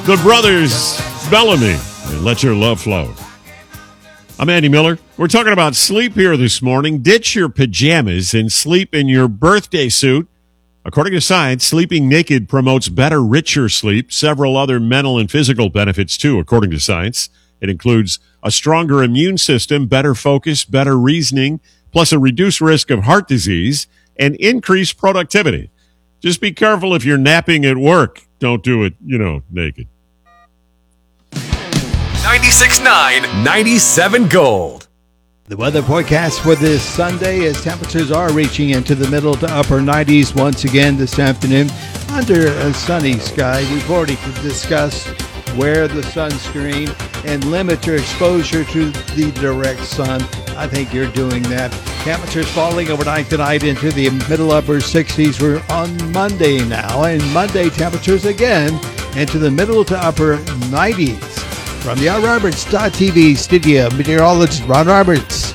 The Brothers Bellamy, and Let Your Love Flow. I'm Andy Miller. We're talking about sleep here this morning. Ditch your pajamas and sleep in your birthday suit. According to science, sleeping naked promotes better, richer sleep. Several other mental and physical benefits, too, according to science. It includes a stronger immune system, better focus, better reasoning, plus a reduced risk of heart disease and increased productivity. Just be careful if you're napping at work. Don't do it, naked. 96.9, 97 Gold. The weather forecast for this Sunday as temperatures are reaching into the middle to upper 90s once again this afternoon under a sunny sky. We've already discussed wear the sunscreen and limit your exposure to the direct sun. I think you're doing that. Temperatures falling overnight tonight into the middle upper 60s. We're on Monday now, and Monday temperatures again into the middle to upper 90s. From the RRoberts.tv studio, meteorologist Ron Roberts.